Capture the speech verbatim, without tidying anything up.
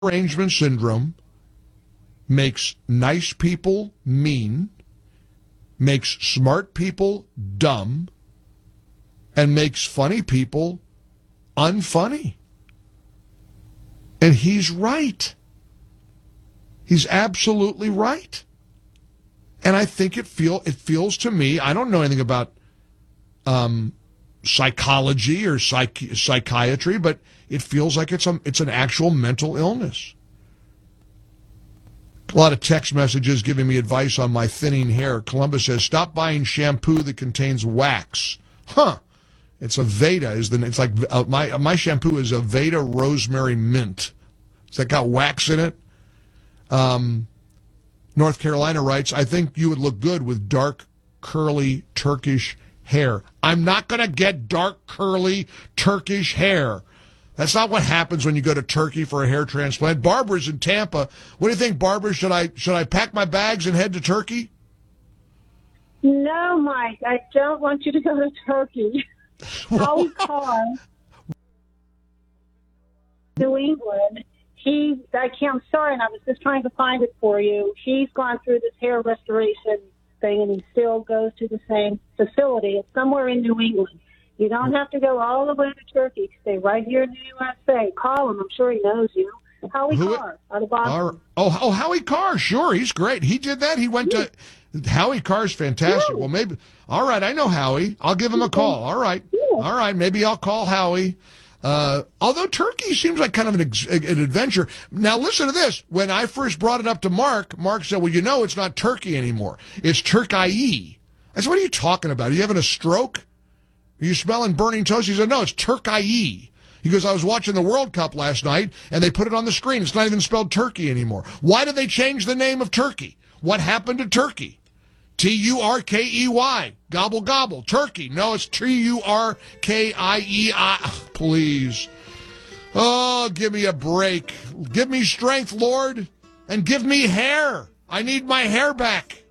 arrangement syndrome makes nice people mean, makes smart people dumb, and makes funny people unfunny. And he's right. He's absolutely right. And I think it feel it feels to me, I don't know anything about um, psychology or psych, psychiatry, but it feels like it's a, it's an actual mental illness. A lot of text messages giving me advice on my thinning hair. Columbus says, stop buying shampoo that contains wax. Huh. It's a Veda. Is the, it's like uh, my my shampoo is a Veda Rosemary Mint. Has that got wax in it? Um, North Carolina writes, I think you would look good with dark, curly, Turkish hair. I'm not going to get dark, curly, Turkish hair. That's not what happens when you go to Turkey for a hair transplant. Barbara's in Tampa. What do you think, Barbara? Should I should I pack my bags and head to Turkey? No, Mike. I don't want you to go to Turkey. Howie Carr, New England. He, I can't, I'm sorry, and I was just trying to find it for you. He's gone through this hair restoration thing, and he still goes to the same facility. It's somewhere in New England. You don't have to go all the way to Turkey. Stay right here in the U S A. Call him. I'm sure he knows you. Howie Who, Carr out of Boston. Our, oh, oh, Howie Carr. Sure, he's great. He did that. He went yeah. to Howie Carr's fantastic. Yeah. Well, maybe. All right, I know Howie. I'll give him a call. All right, yeah. all right. Maybe I'll call Howie. Uh, although Turkey seems like kind of an, ex- an adventure. Now, listen to this. When I first brought it up to Mark, Mark said, well, you know, it's not Turkey anymore. It's Turkey. I said, what are you talking about? Are you having a stroke? Are you smelling burning toast? He said, no, it's Turkey. He goes, I was watching the World Cup last night, and they put it on the screen. It's not even spelled Turkey anymore. Why did they change the name of Turkey? What happened to Turkey? T U R K E Y. Gobble, gobble. Turkey. No, it's T U R K I E I. Please. Oh, give me a break. Give me strength, Lord, and give me hair. I need my hair back.